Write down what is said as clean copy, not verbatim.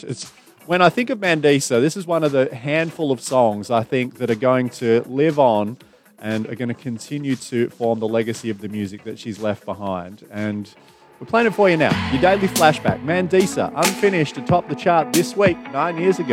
It's when I think of Mandisa, this is one of the handful of songs I think that are going to live on and are going to continue to form the legacy of the music that she's left behind. And we're playing it for you now. Your daily flashback. Mandisa, Unfinished, atop the chart this week, 9 years ago.